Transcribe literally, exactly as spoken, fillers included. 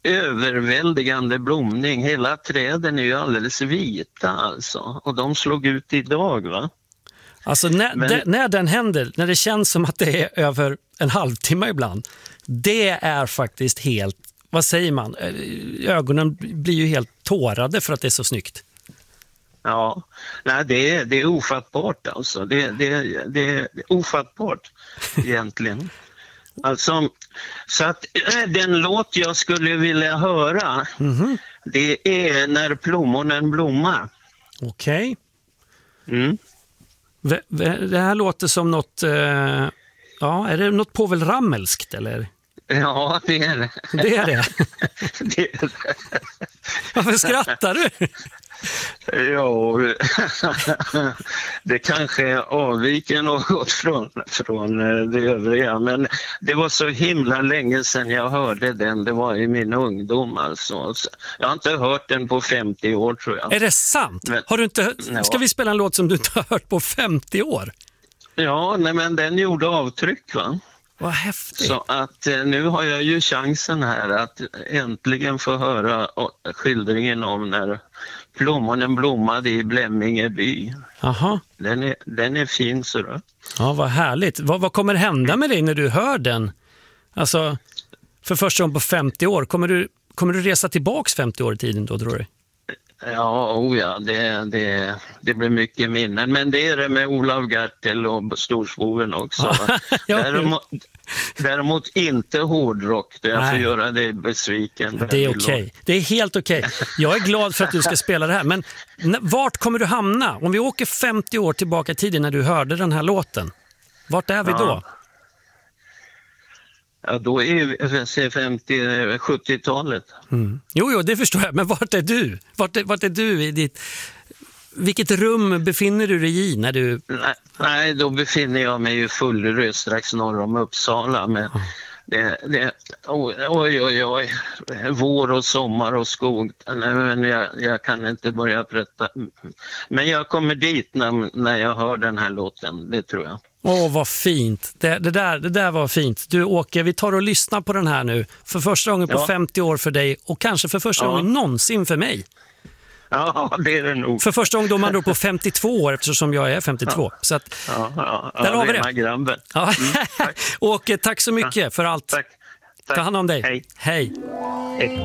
överväldigande blomning. Hela träden är ju alldeles vita alltså. Och de slog ut idag, va? Alltså när, Men... de, när den händer, när det känns som att det är över en halvtimme ibland, det är faktiskt helt, vad säger man? Ögonen blir ju helt tårade för att det är så snyggt. Ja, nej, det är, det är ofattbart alltså. Det, det, det är ofattbart egentligen. Alltså, så att den låt jag skulle vilja höra, mm-hmm. det är När plommonen blommar. Okej. Okay. Mm. Det här låter som något, eh, ja, är det något Povel Ramelskt eller? Ja, det är det. Det är det? Det är det. Varför skrattar du? Ja, det kanske avviker något från, från det övriga, men det var så himla länge sedan jag hörde den. Det var i min ungdom alltså. Jag har inte hört den på femtio år, tror jag. Är det sant? Men, har du inte, ja. Ska vi spela en låt som du inte har hört på femtio år? Ja, nej, men den gjorde avtryck, va? Vad häftigt. Så att nu har jag ju chansen här att äntligen få höra skildringen om när plommonen blommade i Blemminge by. Aha. Den är, den är fin, så då. Ja, vad härligt. Vad, vad kommer hända med dig när du hör den? Alltså, för första gången på femtio år. Kommer du, kommer du resa tillbaks femtio år i tiden då, tror du? Ja, oh ja, det, det, det blir mycket minnen. Men det är det med Olav Gertel och Storsvoven också. Ja. Däremot, däremot inte hårdrock. Jag får göra dig besviken. Det är okej. Okay. Det är helt okej. Okay. Jag är glad för att du ska spela det här. Men vart kommer du hamna? Om vi åker femtio år tillbaka i tiden när du hörde den här låten. Vart är vi då? Ja. Ja, då är vi femtio sjuttiotalet. Mm. Jo, jo, det förstår jag. Men vart är du? Vart är, vart är du i ditt... Vilket rum befinner du dig i när du... Nej, nej då befinner jag mig i Fullerö strax norr om Uppsala. Men mm. det, det, oj, oj, oj, oj. Vår och sommar och skog. Nej, men jag, jag kan inte börja berätta. Men jag kommer dit när, när jag hör den här låten, det tror jag. Åh, oh, vad fint. Det, det, där, det där var fint. Du, Åke, vi tar och lyssnar på den här nu. För första gången på ja. femtio år för dig och kanske för första ja. gången någonsin för mig. Ja, det är det nog. För första gången då man då på femtiotvå år eftersom jag är femtiotvå. Ja. Så att, ja, ja, ja, där har vi det. det. Ja. Mm, tack. Åke, tack så mycket ja. för allt. Tack. Tack. Ta hand om dig. Hej. Hej. Hej.